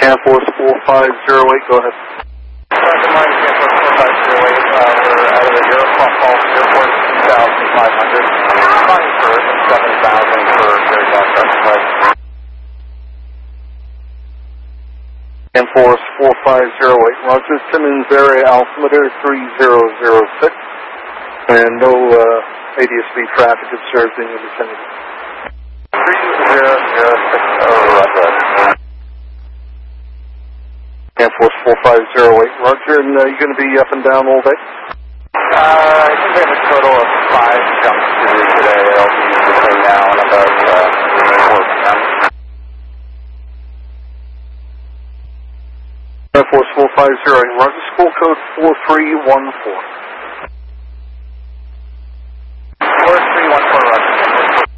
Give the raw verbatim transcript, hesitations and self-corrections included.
Air Force four five zero eight, go ahead. Uh, good morning, Air Force four five zero eight. Uh, we're out of the Airport Falls Airport, two thousand five hundred. Flying for seven thousand for very long flight. Air Force four five zero eight, Roger, Simmons area altimeter three zero zero six, and no uh, A D S B traffic observed in your vicinity. three zero zero six, oh, Roger. Air Force four five zero eight, Roger, and uh, you going to be up and down all day? Uh, I think we have a total of five jumps to do today. It'll be between now and about uh, four p m Air Force four five zero eight, Roger, school code four three one four.